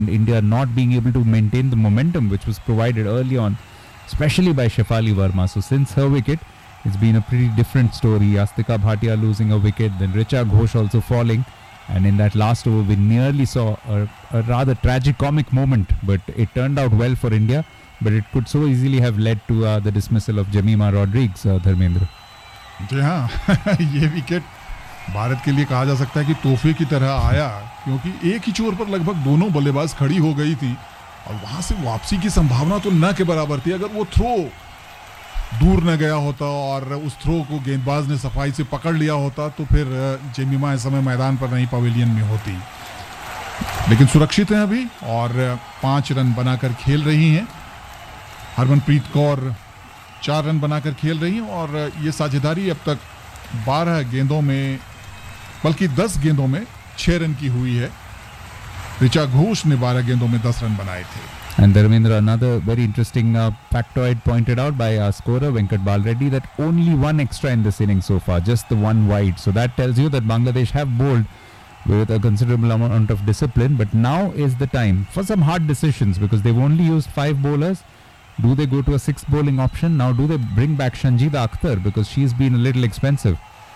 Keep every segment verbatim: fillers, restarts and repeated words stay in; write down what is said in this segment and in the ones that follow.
India not being able to maintain the momentum which was provided early on, especially by Shefali Verma. So since her wicket, it's been a pretty different story. Astika Bhatia losing a wicket, then Richa Ghosh also falling. And in that last over, we nearly saw a, a rather tragic-comic moment, but it turned out well for India. But it could so easily have led to uh, the dismissal of Jemimah Rodrigues, uh, Dharmendra. जी हाँ, ये wicket Bharat के लिए कहा जा सकता है कि तोहफे की तरह आया, क्योंकि एक ही छोर पर लगभग दोनों बल्लेबाज खड़ी हो गई थी और वहां से वापसी की संभावना तो न के बराबर थी. अगर वो थ्रो दूर न गया होता और उस थ्रो को गेंदबाज ने सफाई से पकड़ लिया होता तो फिर जेमिमा इस समय मैदान पर नहीं पवेलियन में होती. लेकिन सुरक्षित हैं अभी और पांच रन बनाकर खेल रही हैं. हरमनप्रीत कौर चार रन बनाकर खेल रही हैं और ये साझेदारी अब तक बारह गेंदों में, बल्कि दस गेंदों में छह रन की हुई है. ऋचा घोष ने बारह गेंदों में दस रन बनाए थे. And Dharmendra, another very interesting uh, factoid pointed out by our scorer Venkat Balreddy, that only one extra in this inning so far, just the one wide. So that tells you that Bangladesh have bowled with a considerable amount of discipline, but now is the time for some hard decisions because they've only used five bowlers. Do they go to a sixth bowling option? Now do they bring back Shanjida Akhtar because she's been a little expensive?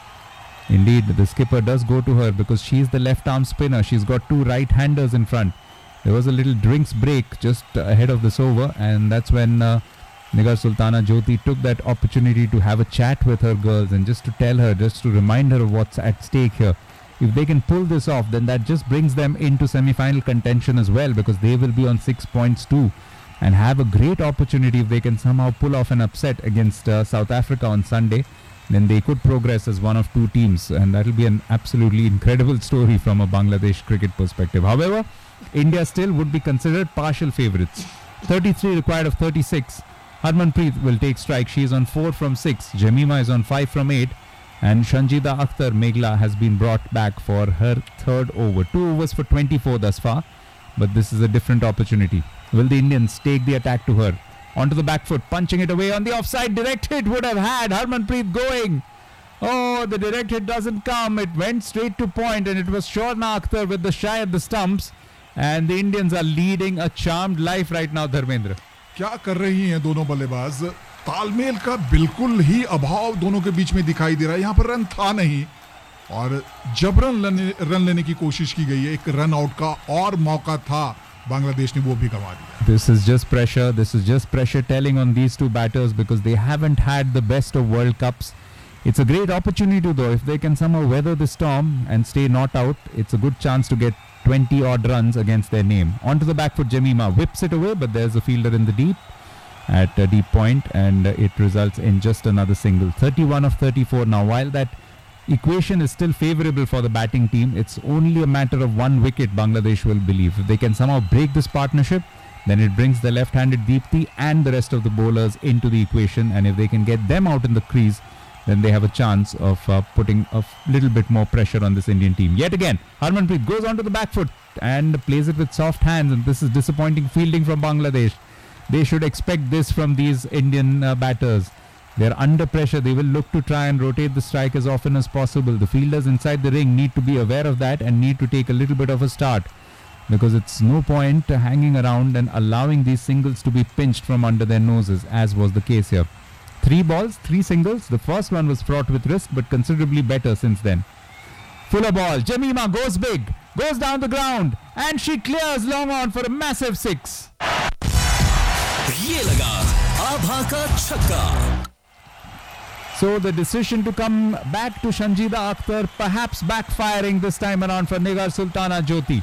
Indeed, the skipper does go to her because she's the left arm spinner. She's got two right-handers in front. There was a little drinks break just ahead of this over, and that's when uh, Nigar Sultana Jyoti took that opportunity to have a chat with her girls and just to tell her, just to remind her of what's at stake here. If they can pull this off, then that just brings them into semi-final contention as well, because they will be on six points too and have a great opportunity. If they can somehow pull off an upset against uh, South Africa on Sunday, then they could progress as one of two teams, and that will be an absolutely incredible story from a Bangladesh cricket perspective. However, India still would be considered partial favourites. thirty-three required of thirty-six. Harmanpreet will take strike. She is on four from six. Jemimah is on five from eight. And Shanjida Akhtar Meghla has been brought back for her third over. Two overs for twenty-four thus far. But this is a different opportunity. Will the Indians take the attack to her? Onto the back foot, punching it away on the offside. Direct hit would have had Harmanpreet going. Oh, the direct hit doesn't come. It went straight to point, and it was Shorna Akhtar with the shy at the stumps. And the Indians are leading a charmed life right now, Dharmendra. क्या कर रही हैं दोनों बल्लेबाज? तालमेल का बिल्कुल ही अभाव दोनों के बीच में दिखाई दे रहा है. यहाँ पर रन था नहीं और जबरन रन लेने की कोशिश की गई है. एक रन आउट का और मौका था, बांग्लादेश ने वो भी गंवा दिया. This is just pressure. This is just pressure telling on these two batters because they haven't had the best of World Cups. It's a great opportunity though. If they can somehow weather the storm and stay not out, it's a good chance to get twenty odd runs against their name. Onto the back foot, Jemimah whips it away, but there's a fielder in the deep at a deep point, and it results in just another single. thirty-one of thirty-four now. While that equation is still favourable for the batting team, it's only a matter of one wicket, Bangladesh will believe. If they can somehow break this partnership, then it brings the left-handed Deepti and the rest of the bowlers into the equation, and if they can get them out in the crease, then they have a chance of uh, putting a f- little bit more pressure on this Indian team. Yet again, Harmanpreet goes onto the back foot and plays it with soft hands, and this is disappointing fielding from Bangladesh. They should expect this from these Indian uh, batters. They're under pressure. They will look to try and rotate the strike as often as possible. The fielders inside the ring need to be aware of that and need to take a little bit of a start, because it's no point uh, hanging around and allowing these singles to be pinched from under their noses, as was the case here. Three balls, three singles. The first one was fraught with risk, but considerably better since then. Fuller ball. Jemimah goes big, goes down the ground, and she clears long on for a massive six. ये लगा आभा का छक्का. So the decision to come back to Shanjida Akhtar perhaps backfiring this time around for Nigar Sultana Jyoti.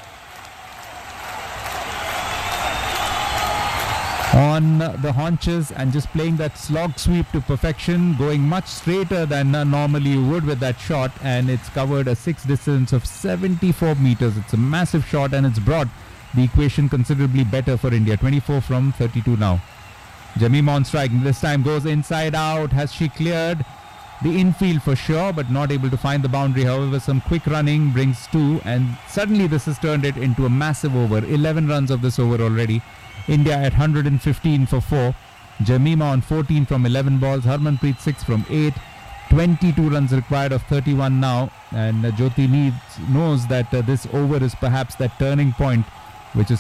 On the haunches and just playing that slog sweep to perfection, going much straighter than uh, normally you would with that shot, and it's covered a six distance of seventy-four meters. It's a massive shot, and it's brought the equation considerably better for India. twenty-four from thirty-two now. Jemimah on strike. This time goes inside out. Has she cleared the infield for sure, but not able to find the boundary? However, some quick running brings two, and suddenly this has turned it into a massive over. eleven runs of this over already. India at one hundred fifteen for four. Jemimah on fourteen from eleven balls. Harmanpreet six from eight. twenty-two runs required of thirty-one now. And uh, Jyoti needs, knows that uh, this over is perhaps that turning point which is